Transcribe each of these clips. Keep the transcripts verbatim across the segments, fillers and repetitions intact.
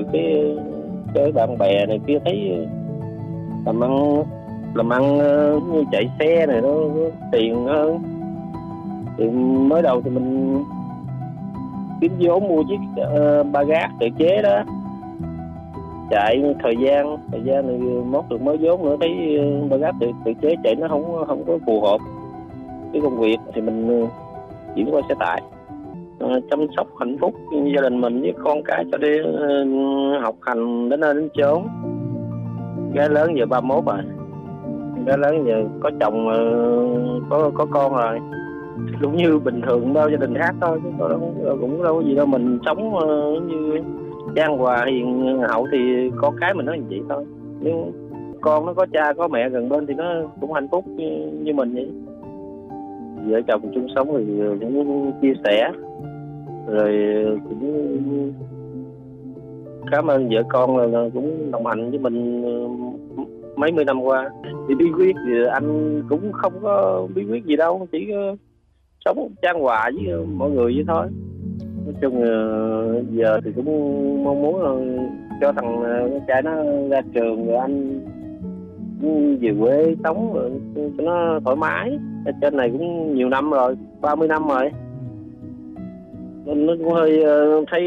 từ cái chơi bạn bè này kia, thấy làm ăn làm ăn như chạy xe này nó tiền hơn. Thì mới đầu thì mình kiếm vốn mua chiếc uh, ba gác tự chế đó, chạy thời gian thời gian này mốt được mới vốn nữa, thấy ba gác tự, tự chế chạy nó không không có phù hợp cái công việc, thì mình chuyển qua xe tải. Uh, chăm sóc hạnh phúc gia đình mình với con cái cho đi uh, học hành đến nơi đến chốn. Gái lớn giờ ba mốt rồi, gái lớn giờ có chồng uh, có có con rồi, cũng như bình thường bao gia đình khác thôi, chứ có đâu, cũng đâu có gì đâu. Mình sống uh, như chan hòa hiền hậu thì con cái mình nói như vậy thôi. Nhưng con nó có cha có mẹ gần bên thì nó cũng hạnh phúc như, như mình vậy. Vợ chồng chung sống thì cũng chia sẻ, rồi cũng cảm ơn vợ con là cũng đồng hành với mình mấy mươi năm qua. Thì bí quyết thì anh cũng không có bí quyết gì đâu, chỉ có sống chan hòa với mọi người vậy thôi. Nói chung là giờ thì cũng mong muốn là cho thằng con trai nó ra trường rồi anh về quê sống rồi cho nó thoải mái. Ở trên này cũng nhiều năm rồi, ba mươi năm rồi, nên nó cũng hơi thấy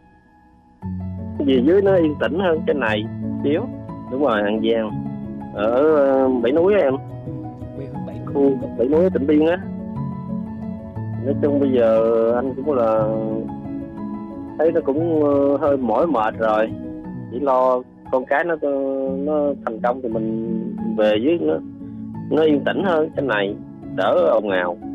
về dưới nó yên tĩnh hơn trên này xíu. Đúng rồi, An Giang ở Bảy Núi em, khu Bảy Núi Tịnh Biên á. Nói chung bây giờ anh cũng là thấy nó cũng hơi mỏi mệt rồi, chỉ lo con cái nó nó thành công thì mình về dưới nó nó yên tĩnh hơn, trên này đỡ ồn ào.